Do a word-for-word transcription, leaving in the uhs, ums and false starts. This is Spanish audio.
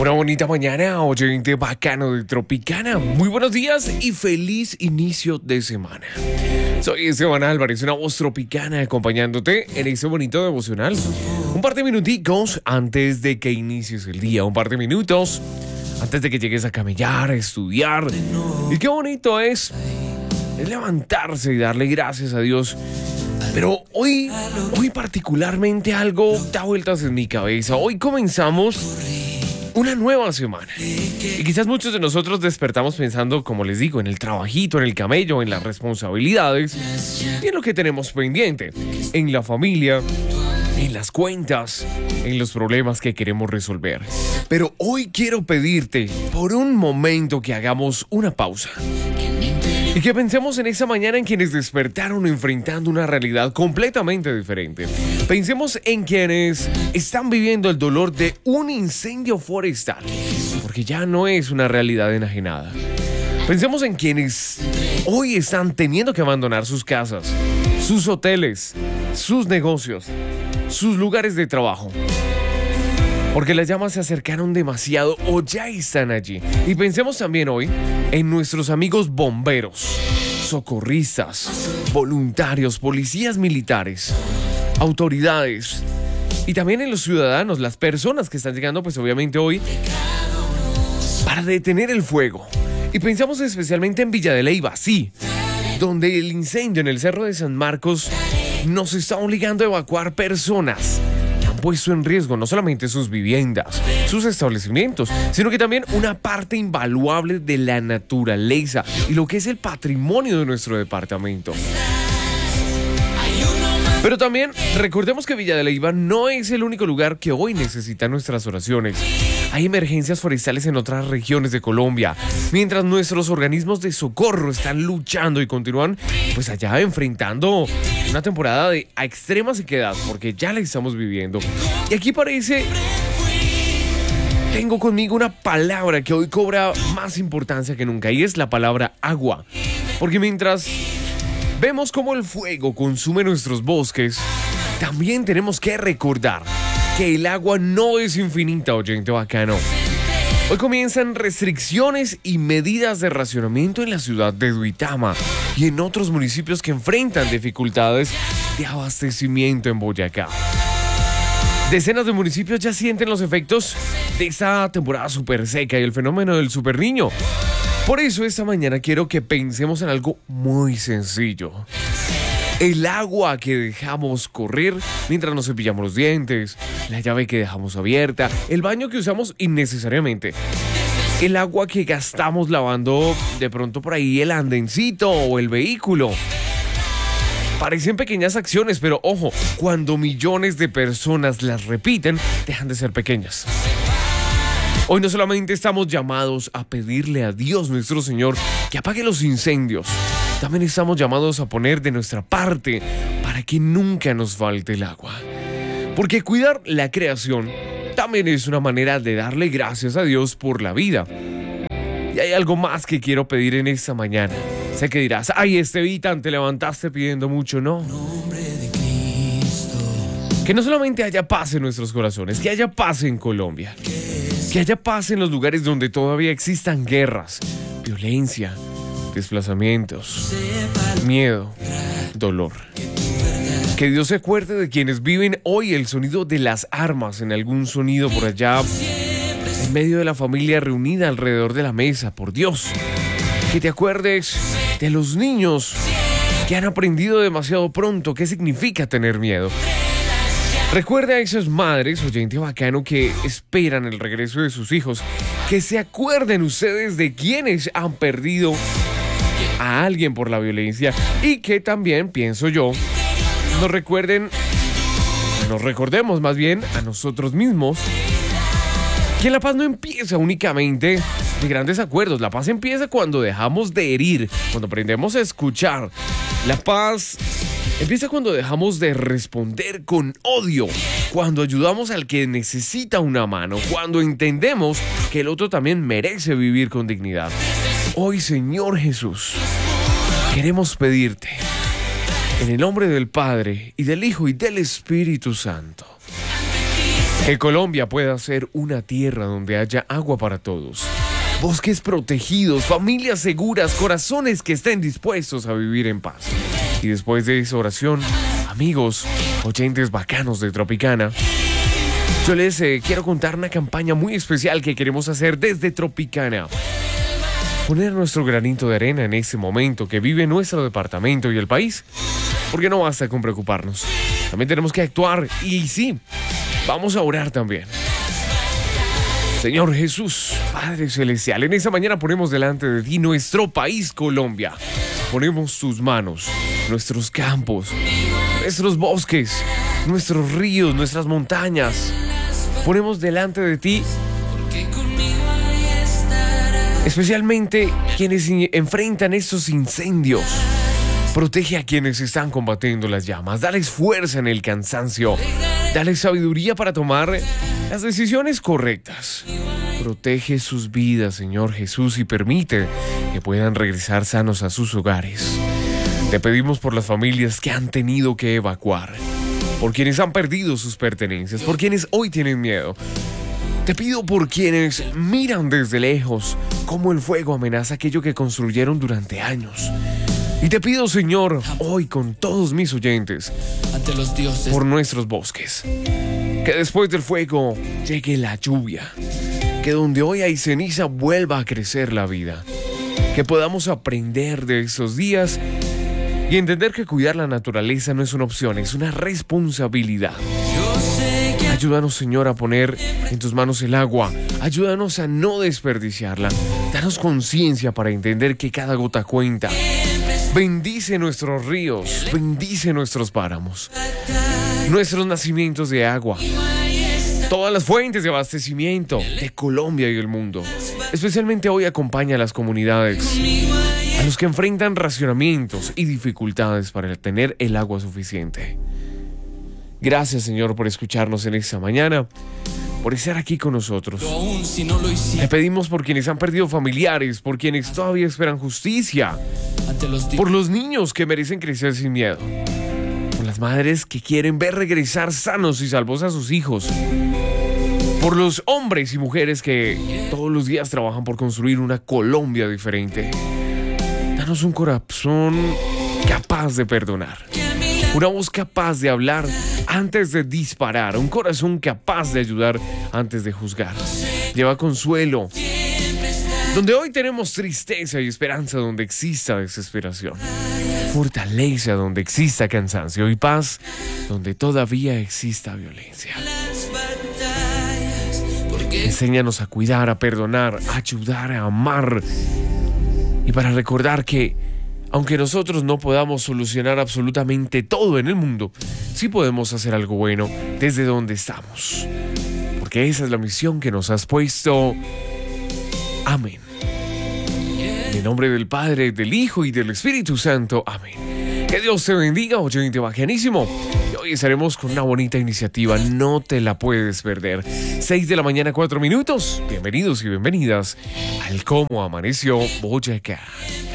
Una bonita mañana, oyente bacano de Tropicana. Muy buenos días y feliz inicio de semana. Soy Esteban Álvarez, una voz tropicana acompañándote en este bonito devocional. Un par de minuticos antes de que inicies el día, un par de minutos antes de que llegues a camellar, a estudiar. Y qué bonito es, es levantarse y darle gracias a Dios. Pero hoy, hoy particularmente algo da vueltas en mi cabeza. Hoy comenzamos una nueva semana. Y quizás muchos de nosotros despertamos pensando, como les digo, en el trabajito, en el camello, en las responsabilidades y en lo que tenemos pendiente, en la familia, en las cuentas, en los problemas que queremos resolver. Pero hoy quiero pedirte por un momento que hagamos una pausa y que pensemos en esa mañana en quienes despertaron enfrentando una realidad completamente diferente. Pensemos en quienes están viviendo el dolor de un incendio forestal, porque ya no es una realidad enajenada. Pensemos en quienes hoy están teniendo que abandonar sus casas, sus hoteles, sus negocios, sus lugares de trabajo, porque las llamas se acercaron demasiado o ya están allí. Y pensemos también hoy en nuestros amigos bomberos, socorristas, voluntarios, policías militares, autoridades y también en los ciudadanos, las personas que están llegando pues obviamente hoy para detener el fuego. Y pensamos especialmente en Villa de Leyva, sí, donde el incendio en el Cerro de San Marcos nos está obligando a evacuar personas. Puesto en riesgo no solamente sus viviendas, sus establecimientos, sino que también una parte invaluable de la naturaleza y lo que es el patrimonio de nuestro departamento. Pero también recordemos que Villa de Leyva no es el único lugar que hoy necesita nuestras oraciones. Hay emergencias forestales en otras regiones de Colombia, mientras nuestros organismos de socorro están luchando y continúan pues allá enfrentando una temporada de a extrema sequedad, porque ya la estamos viviendo. Y aquí parece, tengo conmigo una palabra que hoy cobra más importancia que nunca, y es la palabra agua. Porque mientras vemos cómo el fuego consume nuestros bosques, también tenemos que recordar que el agua no es infinita, oyente bacano. Hoy comienzan restricciones y medidas de racionamiento en la ciudad de Duitama y en otros municipios que enfrentan dificultades de abastecimiento en Boyacá. Decenas de municipios ya sienten los efectos de esta temporada súper seca y el fenómeno del Super Niño. Por eso esta mañana quiero que pensemos en algo muy sencillo. El agua que dejamos correr mientras nos cepillamos los dientes, la llave que dejamos abierta, el baño que usamos innecesariamente, el agua que gastamos lavando de pronto por ahí el andencito o el vehículo. Parecen pequeñas acciones, pero ojo, cuando millones de personas las repiten, dejan de ser pequeñas. Hoy no solamente estamos llamados a pedirle a Dios nuestro Señor que apague los incendios, también estamos llamados a poner de nuestra parte para que nunca nos falte el agua. Porque cuidar la creación también es una manera de darle gracias a Dios por la vida. Y hay algo más que quiero pedir en esta mañana. Sé que dirás, ay Estevitan, te levantaste pidiendo mucho, ¿no? Que no solamente haya paz en nuestros corazones, que haya paz en Colombia. Que haya paz en los lugares donde todavía existan guerras, violencia, desplazamientos, miedo, dolor. Que Dios se acuerde de quienes viven hoy el sonido de las armas en algún sonido por allá, en medio de la familia reunida alrededor de la mesa, por Dios. Que te acuerdes de los niños que han aprendido demasiado pronto qué significa tener miedo. Recuerda a esas madres, oyente bacano, que esperan el regreso de sus hijos. Que se acuerden ustedes de quienes han perdido a alguien por la violencia. Y que también, pienso yo, nos recuerden, nos recordemos más bien a nosotros mismos, que la paz no empieza únicamente de grandes acuerdos. La paz empieza cuando dejamos de herir, cuando aprendemos a escuchar. La paz empieza cuando dejamos de responder con odio, cuando ayudamos al que necesita una mano, cuando entendemos que el otro también merece vivir con dignidad. Hoy, Señor Jesús, queremos pedirte, en el nombre del Padre, y del Hijo, y del Espíritu Santo, Que Colombia pueda ser una tierra donde haya agua para todos, bosques protegidos, familias seguras, corazones que estén dispuestos a vivir en paz. Y después de esa oración, amigos, oyentes bacanos de Tropicana, yo les eh, quiero contar una campaña muy especial que queremos hacer desde Tropicana. Poner nuestro granito de arena en ese momento que vive nuestro departamento y el país. Porque no basta con preocuparnos. También tenemos que actuar y sí, vamos a orar también. Señor Jesús, Padre Celestial, en esta mañana ponemos delante de ti nuestro país, Colombia. Ponemos tus manos, nuestros campos, nuestros bosques, nuestros ríos, nuestras montañas. Ponemos delante de ti especialmente quienes enfrentan estos incendios. Protege a quienes están combatiendo las llamas. Dales fuerza en el cansancio. Dales sabiduría para tomar las decisiones correctas. Protege sus vidas, Señor Jesús, y permite que puedan regresar sanos a sus hogares. Te pedimos por las familias que han tenido que evacuar, por quienes han perdido sus pertenencias, por quienes hoy tienen miedo. Te pido por quienes miran desde lejos cómo el fuego amenaza aquello que construyeron durante años. Y te pido, Señor, hoy con todos mis oyentes, ante los dioses, por nuestros bosques, que después del fuego llegue la lluvia, que donde hoy hay ceniza vuelva a crecer la vida, que podamos aprender de esos días y entender que cuidar la naturaleza no es una opción, es una responsabilidad. Ayúdanos, Señor, a poner en tus manos el agua. Ayúdanos a no desperdiciarla. Danos conciencia para entender que cada gota cuenta. Bendice nuestros ríos, bendice nuestros páramos, nuestros nacimientos de agua, todas las fuentes de abastecimiento de Colombia y el mundo. Especialmente hoy acompaña a las comunidades, a los que enfrentan racionamientos y dificultades para tener el agua suficiente. Gracias, Señor, por escucharnos en esta mañana, por estar aquí con nosotros. Te pedimos por quienes han perdido familiares, por quienes todavía esperan justicia, por los niños que merecen crecer sin miedo, por las madres que quieren ver regresar sanos y salvos a sus hijos, por los hombres y mujeres que todos los días trabajan por construir una Colombia diferente. Danos un corazón capaz de perdonar, una voz capaz de hablar antes de disparar, un corazón capaz de ayudar antes de juzgar. Lleva consuelo donde hoy tenemos tristeza y esperanza, donde exista desesperación. Fortaleza donde exista cansancio y paz donde todavía exista violencia. Enséñanos a cuidar, a perdonar, a ayudar, a amar. Y para recordar que aunque nosotros no podamos solucionar absolutamente todo en el mundo, sí podemos hacer algo bueno desde donde estamos. Porque esa es la misión que nos has puesto. Amén. En el nombre del Padre, del Hijo y del Espíritu Santo. Amén. Que Dios te bendiga, oyente bacanísimo. Y hoy estaremos con una bonita iniciativa. No te la puedes perder. seis de la mañana, cuatro minutos. Bienvenidos y bienvenidas al Cómo Amaneció Boyacá.